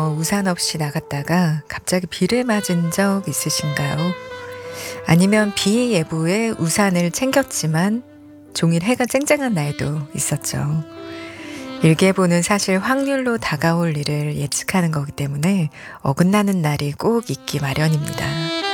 우산 없이 나갔다가 갑자기 비를 맞은 적 있으신가요? 아니면 비 예보에 우산을 챙겼지만 종일 해가 쨍쨍한 날도 있었죠. 일기예보는 사실 확률로 다가올 일을 예측하는 거기 때문에 어긋나는 날이 꼭 있기 마련입니다.